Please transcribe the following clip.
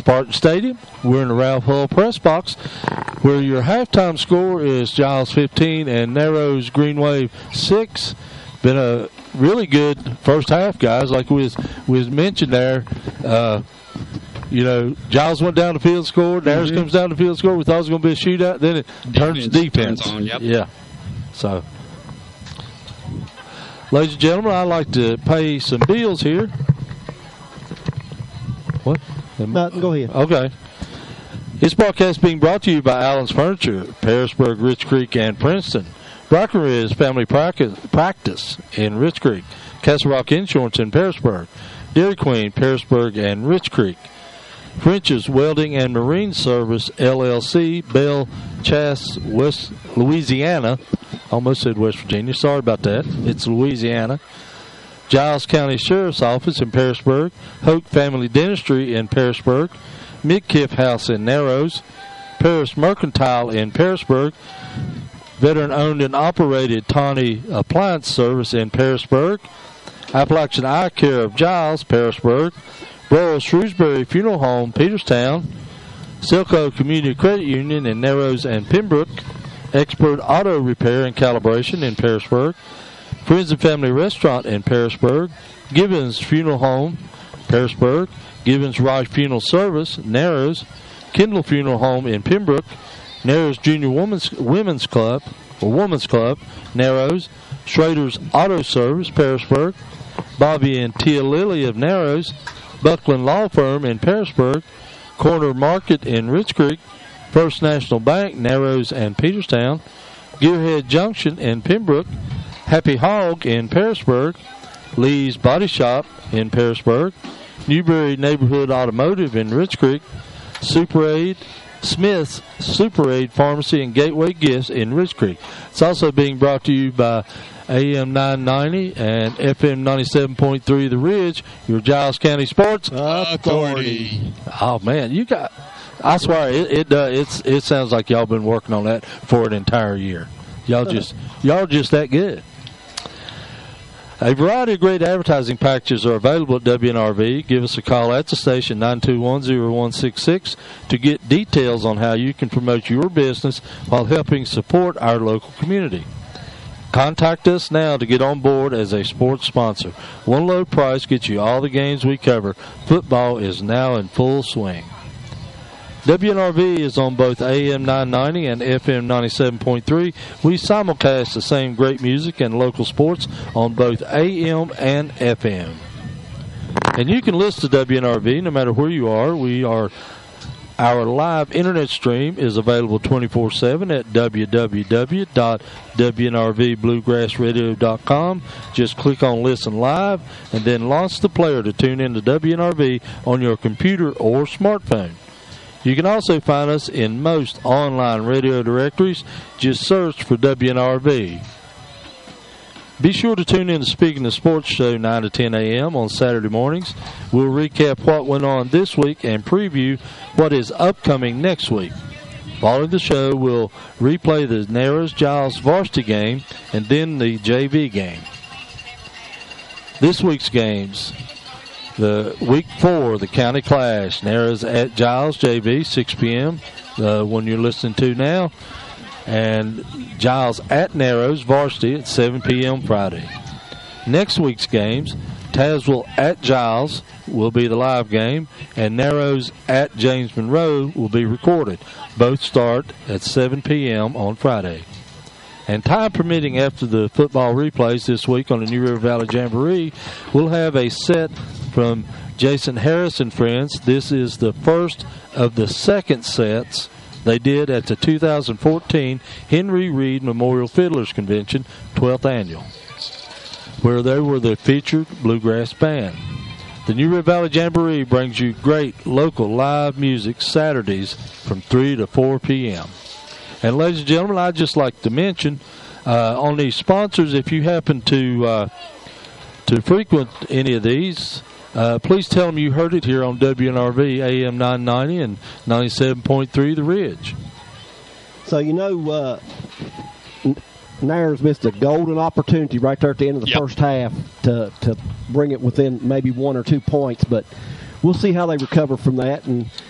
Spartan Stadium. We're in the Ralph Hull press box, where your halftime score is Giles 15 and Narrows Green Wave 6. Been a really good first half, guys. Like we was mentioned there, Giles went down the field, scored. Narrows comes down the field, scored. We thought it was going to be a shootout. Then it turns defense. Turns on, yep. Yeah. So, ladies and gentlemen, I'd like to pay some bills here. What? Go ahead. Okay. This broadcast being brought to you by Allen's Furniture, Pearisburg, Rich Creek, and Princeton. Brockery's Family Practice in Rich Creek. Castle Rock Insurance in Pearisburg. Dairy Queen, Pearisburg, and Rich Creek. French's Welding and Marine Service, LLC, Belle Chasse, West Louisiana. Almost said West Virginia. Sorry about that. It's Louisiana. Giles County Sheriff's Office in Pearisburg. Hoke Family Dentistry in Pearisburg. Midkiff House in Narrows. Paris Mercantile in Pearisburg. Veteran-owned and operated Tawny Appliance Service in Pearisburg. Appalachian Eye Care of Giles, Pearisburg. Royal Shrewsbury Funeral Home, Peterstown. Silco Community Credit Union in Narrows and Pembroke. Expert Auto Repair and Calibration in Pearisburg. Friends and Family Restaurant in Pearisburg. Gibbons Funeral Home, Pearisburg. Gibbons Reich Funeral Service, Narrows. Kendall Funeral Home in Pembroke. Narrows Junior Women's Club, Narrows. Schrader's Auto Service, Pearisburg. Bobby and Tia Lilly of Narrows. Buckland Law Firm in Pearisburg. Corner Market in Rich Creek. First National Bank, Narrows and Peterstown. Gearhead Junction in Pembroke. Happy Hog in Pearisburg. Lee's Body Shop in Pearisburg. Newberry Neighborhood Automotive in Rich Creek. Smith's Super Aid Pharmacy and Gateway Gifts in Rich Creek. It's also being brought to you by AM 990 and FM 97.3 The Ridge, your Giles County Sports Authority. Oh man, I swear it sounds like y'all been working on that for an entire year. Y'all just that good. A variety of great advertising packages are available at WNRV. Give us a call at the station, 921-0166, to get details on how you can promote your business while helping support our local community. Contact us now to get on board as a sports sponsor. One low price gets you all the games we cover. Football is now in full swing. WNRV is on both AM 990 and FM 97.3. We simulcast the same great music and local sports on both AM and FM. And you can listen to WNRV no matter where you are. Our live internet stream is available 24/7 at www.wnrvbluegrassradio.com. Just click on Listen Live and then launch the player to tune into WNRV on your computer or smartphone. You can also find us in most online radio directories. Just search for WNRV. Be sure to tune in to Speaking of Sports Show 9 to 10 a.m. on Saturday mornings. We'll recap what went on this week and preview what is upcoming next week. Following the show, we'll replay the Narrows Giles varsity game and then the JV game. This week's games: the week 4, the County Clash, Narrows at Giles JV, 6 p.m., the one you're listening to now. And Giles at Narrows varsity at 7 p.m. Friday. Next week's games: Tazewell at Giles will be the live game, and Narrows at James Monroe will be recorded. Both start at 7 p.m. on Friday. And time permitting, after the football replays this week on the New River Valley Jamboree, we'll have a set from Jason Harris and friends. This is the first of the second sets they did at the 2014 Henry Reed Memorial Fiddlers Convention, 12th Annual, where they were the featured bluegrass band. The New River Valley Jamboree brings you great local live music Saturdays from 3 to 4 p.m. And ladies and gentlemen, I'd just like to mention on these sponsors, if you happen to frequent any of these, please tell them you heard it here on WNRV AM 990 and 97.3 The Ridge. So, Narrows missed a golden opportunity right there at the end of the first half to bring it within maybe 1 or 2 points, but we'll see how they recover from that. And